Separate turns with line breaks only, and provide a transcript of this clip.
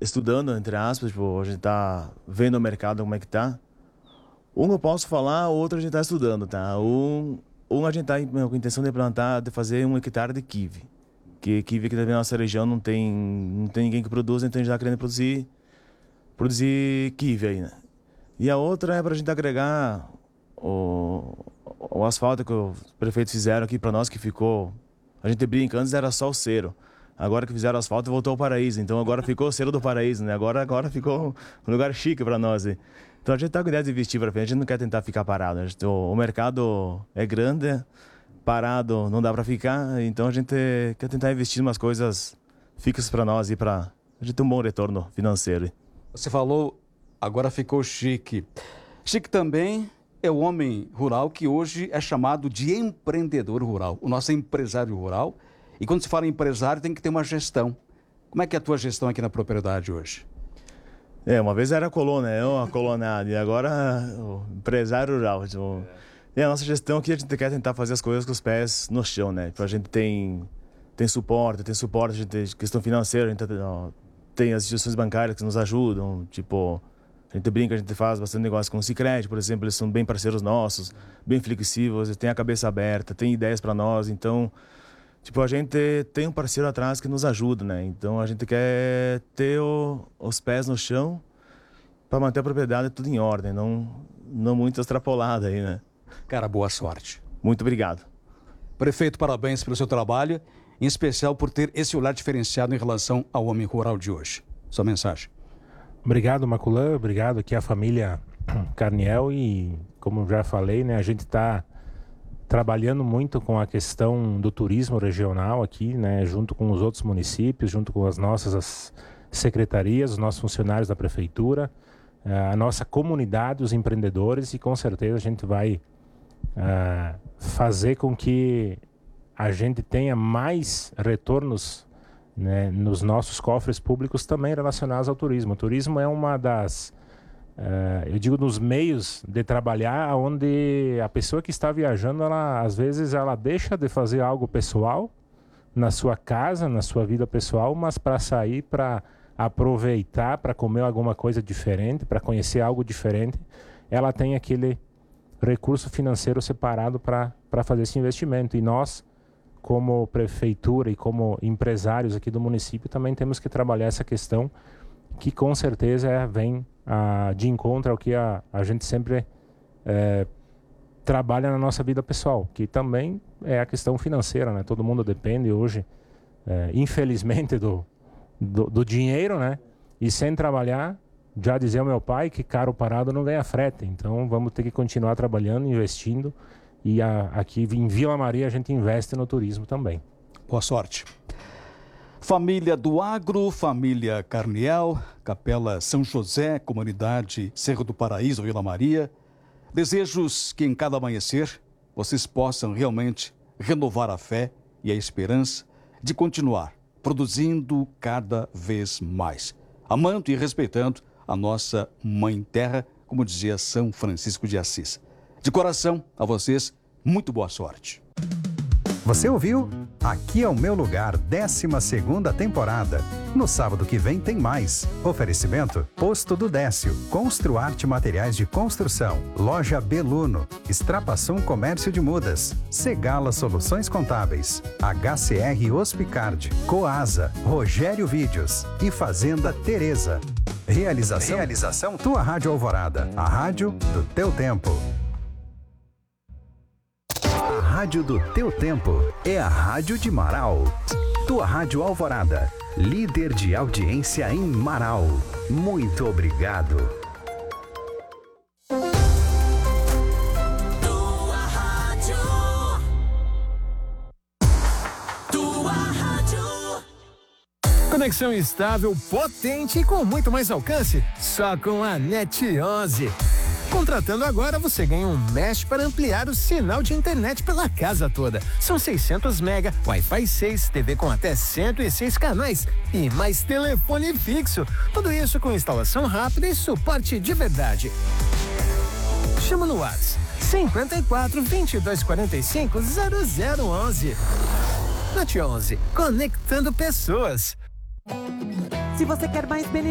estudando, entre aspas, tipo, a gente tá vendo o mercado como é que tá. Um eu posso falar, o outro a gente tá estudando, tá? A gente tá com a intenção de plantar, de fazer 1 hectare de kiwi. Que kiwi aqui na nossa região não tem ninguém que produza, então a gente tá querendo produzir kiwi aí, né? E a outra é pra gente agregar o asfalto que os prefeitos fizeram aqui pra nós, que ficou... A gente brinca, antes era só o cero. Agora que fizeram asfalto, voltou ao paraíso. Então agora ficou o cero do paraíso, né? Agora ficou um lugar chique pra nós. Hein? Então a gente tá com ideia de investir pra frente, a gente não quer tentar ficar parado. O mercado é grande, parado não dá pra ficar. Então a gente quer tentar investir em umas coisas fixas pra nós e pra a gente ter um bom retorno financeiro. Hein?
Você falou, agora ficou chique. Chique também é o homem rural que hoje é chamado de empreendedor rural, o nosso empresário rural. E quando se fala em empresário, tem que ter uma gestão. Como é que é a tua gestão aqui na propriedade hoje?
Uma vez era colônia, eu a coloniada, e agora o empresário rural. Tipo, a nossa gestão aqui, a gente quer tentar fazer as coisas com os pés no chão, né? Tipo, a gente tem suporte, a gente tem questão financeira, a gente tem as instituições bancárias que nos ajudam, tipo... A gente brinca, a gente faz bastante negócio com o Sicredi, por exemplo, eles são bem parceiros nossos, bem flexíveis, eles têm a cabeça aberta, têm ideias para nós, então, tipo, a gente tem um parceiro atrás que nos ajuda, né? Então a gente quer ter os pés no chão para manter a propriedade tudo em ordem, não muito extrapolada aí, né?
Cara, boa sorte.
Muito obrigado.
Prefeito, parabéns pelo seu trabalho, em especial por ter esse olhar diferenciado em relação ao homem rural de hoje. Sua mensagem.
Obrigado, Maculan, obrigado aqui à família Carniel e, como já falei, né, a gente está trabalhando muito com a questão do turismo regional aqui, né, junto com os outros municípios, junto com as nossas secretarias, os nossos funcionários da prefeitura, a nossa comunidade, os empreendedores, e com certeza a gente vai fazer com que a gente tenha mais retornos, né, nos nossos cofres públicos também relacionados ao turismo. O turismo é uma das, eu digo, dos meios de trabalhar onde a pessoa que está viajando, às vezes ela deixa de fazer algo pessoal na sua casa, na sua vida pessoal, mas para sair, para aproveitar, para comer alguma coisa diferente, para conhecer algo diferente, ela tem aquele recurso financeiro separado para fazer esse investimento. E nós, como prefeitura e como empresários aqui do município, também temos que trabalhar essa questão que com certeza vem de encontro ao que a gente sempre trabalha na nossa vida pessoal, que também é a questão financeira, né? Todo mundo depende hoje, infelizmente, do dinheiro, né? E sem trabalhar, já dizia o meu pai que carro parado não ganha frete. Então vamos ter que continuar trabalhando, investindo. E aqui em Vila Maria a gente investe no turismo também.
Boa sorte. Família do Agro, família Carniel, Capela São José, comunidade Cerro do Paraíso, Vila Maria. Desejos que em cada amanhecer vocês possam realmente renovar a fé e a esperança de continuar produzindo cada vez mais, amando e respeitando a nossa Mãe Terra, como dizia São Francisco de Assis. De coração, a vocês, muito boa sorte.
Você ouviu? Aqui é o Meu Lugar, 12ª temporada. No sábado que vem tem mais. Oferecimento: Posto do Décio, Construarte Materiais de Construção, Loja Beluno, Extrapassum Comércio de Mudas, Segala Soluções Contábeis, HCR Hospicard, Coasa, Rogério Vídeos e Fazenda Teresa. Realização Tua Rádio Alvorada, a rádio do teu tempo. A rádio do teu tempo é a Rádio de Marau. Tua Rádio Alvorada, líder de audiência em Marau. Muito obrigado.
Tua Rádio. Tua Rádio.
Conexão estável, potente e com muito mais alcance, só com a NET 11. Contratando agora, você ganha um mesh para ampliar o sinal de internet pela casa toda. São 600 mega, Wi-Fi 6, TV com até 106 canais e mais telefone fixo. Tudo isso com instalação rápida e suporte de verdade. Chama no WhatsApp 54 22 45 0011. NET 11, conectando pessoas.
Se você quer mais benefícios,